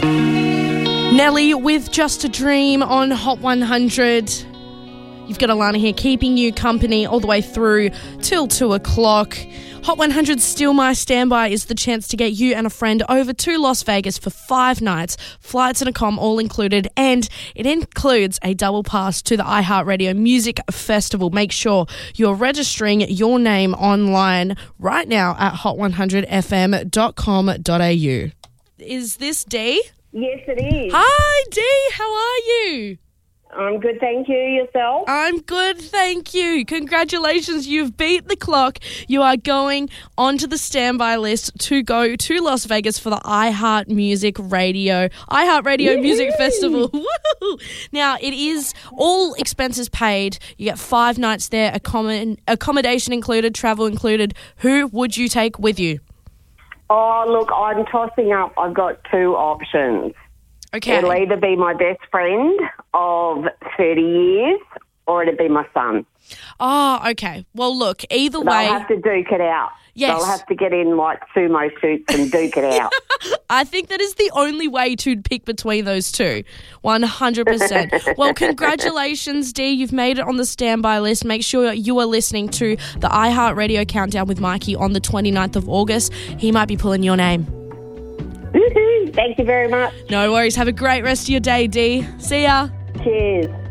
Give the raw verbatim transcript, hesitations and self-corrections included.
Nelly with Just a Dream on Hot one hundred. You've got Alana here keeping you company all the way through till two o'clock. Hot one hundred Still My Standby is the chance to get you and a friend over to Las Vegas for five nights, flights and a com all included, and it includes a double pass to the iHeartRadio Music Festival. Make sure you're registering your name online right now at hot one hundred f m dot com dot a u. Is this Dee? Yes, it is. Hi, Dee. How are you? I'm good, thank you. Yourself? I'm good, thank you. Congratulations, you've beat the clock. You are going onto the standby list to go to Las Vegas for the iHeart Music Radio, iHeartRadio Music Festival. Woo! Now, it is all expenses paid. You get five nights there, accommod- accommodation included, travel included. Who would you take with you? Oh, look, I'm tossing up. I've got two options. Okay. It'll either be my best friend of thirty years or it'll be my son. Oh, okay. Well, look, either They'll way. have to duke it out. Yes. They'll have to get in like sumo suits and duke it out. I think that is the only way to pick between those two. one hundred percent. Well, congratulations, Dee. You've made it on the standby list. Make sure you are listening to the iHeartRadio Countdown with Mikey on the twenty-ninth of August. He might be pulling your name. Thank you very much. No worries. Have a great rest of your day, Dee. See ya. Cheers.